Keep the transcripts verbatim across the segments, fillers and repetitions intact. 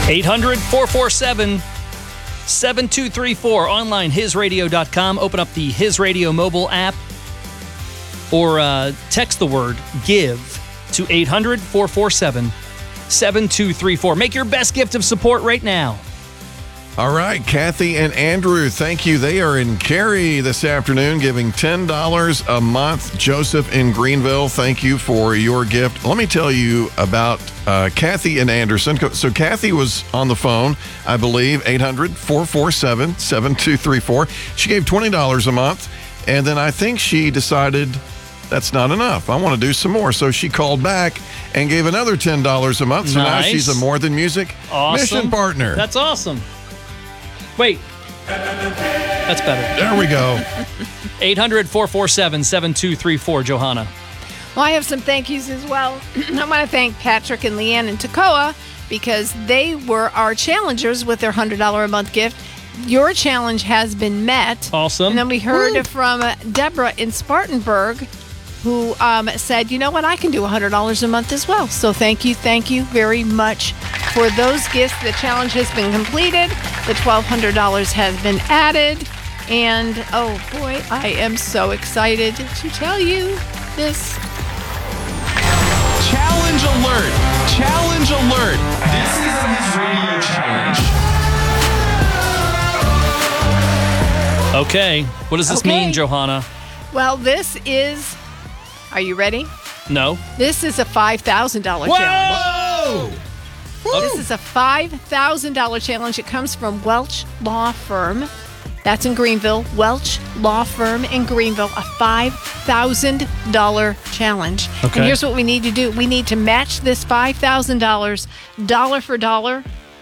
eight hundred, four four seven, seven two three four. Online, his radio dot com. Open up the His Radio mobile app or uh, text the word GIVE to eight hundred, four four seven, seven two three four. Make your best gift of support right now. All right, Kathy and Andrew, thank you. They are in Cary this afternoon, giving ten dollars a month. Joseph in Greenville, thank you for your gift. Let me tell you about uh, Kathy and Anderson. So Kathy was on the phone, I believe, eight hundred, four four seven, seven two three four. She gave twenty dollars a month, and then I think she decided that's not enough. I want to do some more. So she called back and gave another ten dollars a month. So nice. Now she's a More Than Music awesome. mission partner. That's awesome. Wait. That's better. There we go. eight hundred, four four seven, seven two three four. Johanna. Well, I have some thank yous as well. I want to thank Patrick and Leanne in Toccoa because they were our challengers with their one hundred dollars a month gift. Your challenge has been met. Awesome. And then we heard Woo. from Deborah in Spartanburg, who um, said, you know what, I can do one hundred dollars a month as well. So thank you, thank you very much for those gifts. The challenge has been completed. The twelve hundred dollars has been added. And, oh boy, I am so excited to tell you this. Challenge alert! Challenge alert! This is the His Radio Challenge. Okay. What does this Okay. mean, Johanna? Well, this is, are you ready? No. This is a five thousand dollars challenge. This is a five thousand dollars challenge. It comes from Welch Law Firm. That's in Greenville. Welch Law Firm in Greenville. A five thousand dollars challenge. Okay. And here's what we need to do. We need to match this five thousand dollars dollar for dollar.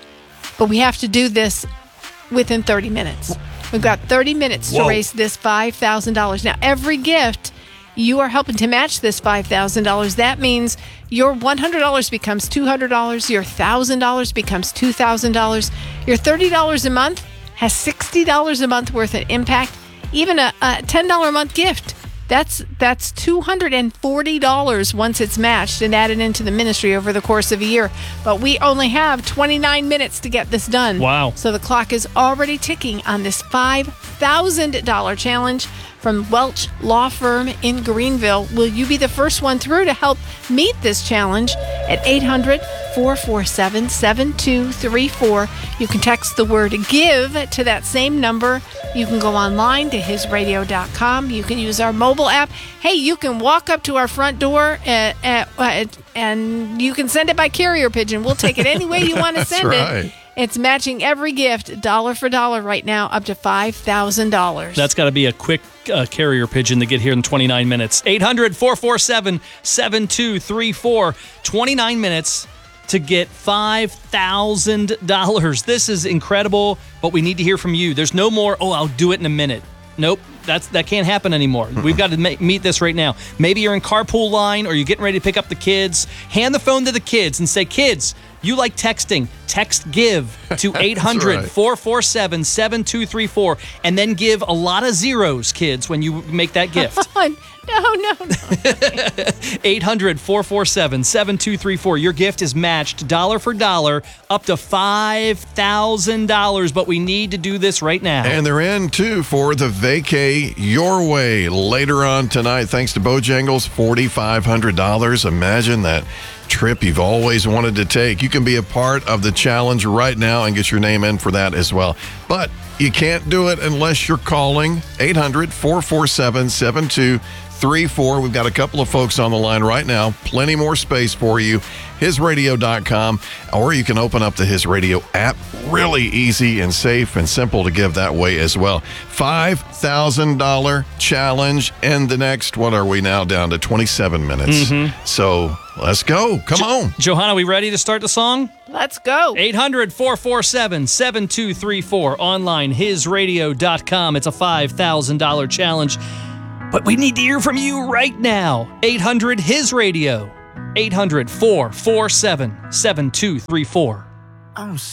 But we have to do this within thirty minutes. We've got thirty minutes Whoa. to raise this five thousand dollars. Now, every gift, you are helping to match this five thousand dollars. That means your one hundred dollars becomes two hundred dollars. Your one thousand dollars becomes two thousand dollars. Your thirty dollars a month has sixty dollars a month worth of impact. Even a, a ten dollars a month gift, that's that's two hundred forty dollars once it's matched and added into the ministry over the course of a year. But we only have twenty-nine minutes to get this done. Wow. So the clock is already ticking on this five thousand dollars challenge from Welch Law Firm in Greenville. Will you be the first one through to help meet this challenge at eight hundred, four four seven, seven two three four? You can text the word GIVE to that same number. You can go online to his radio dot com. You can use our mobile app. Hey, you can walk up to our front door uh, uh, and you can send it by carrier pigeon. We'll take it any way you want to That's send right. it. It's matching every gift, dollar for dollar right now, up to five thousand dollars. That's got to be a quick uh, carrier pigeon to get here in twenty-nine minutes. eight hundred, four four seven, seven two three four. twenty-nine minutes to get five thousand dollars. This is incredible, but we need to hear from you. There's no more, oh, I'll do it in a minute. Nope, that's that can't happen anymore. We've got to ma- meet this right now. Maybe you're in carpool line or you're getting ready to pick up the kids. Hand the phone to the kids and say, kids, you like texting. Text GIVE to eight hundred, four four seven, seven two three four and then give a lot of zeros, kids, when you make that gift. No, no, no. eight hundred, four four seven, seven two three four. Your gift is matched dollar for dollar up to five thousand dollars, but we need to do this right now. And they're in, too, for the Vacay Your Way later on tonight. Thanks to Bojangles, four thousand five hundred dollars. Imagine that trip you've always wanted to take. You can be a part of the challenge right now and get your name in for that as well. But you can't do it unless you're calling eight hundred, four four seven, seven two three four. We've got a couple of folks on the line right now. Plenty more space for you. his radio dot com, or you can open up the His Radio app. Really easy and safe and simple to give that way as well. five thousand dollars challenge in the next, what are we now, down to twenty-seven minutes. Mm-hmm. So let's go. Come Jo- on. Johanna, we ready to start the song? Let's go. eight hundred, four four seven, seven two three four. Online, his radio dot com. It's a five thousand dollars challenge. But we need to hear from you right now. eight hundred, his radio. eight hundred, four four seven, seven two three four. I'm